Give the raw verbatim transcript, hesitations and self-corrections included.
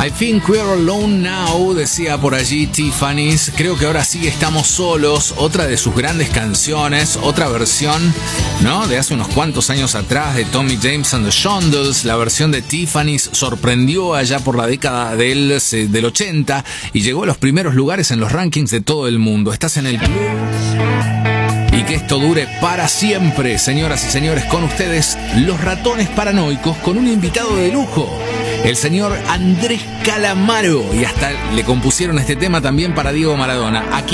I think we're alone now, decía por allí Tiffany's. Creo que ahora sí estamos solos. Otra de sus grandes canciones, otra versión, ¿no? De hace unos cuantos años atrás, de Tommy James and the Shondells. La versión de Tiffany's sorprendió allá por la década del, del ochenta y llegó a los primeros lugares en los rankings de todo el mundo. Estás en el club. Y que esto dure para siempre, señoras y señores, con ustedes, Los Ratones Paranoicos, con un invitado de lujo, el señor Andrés Calamaro. Y hasta le compusieron este tema también para Diego Maradona. Aquí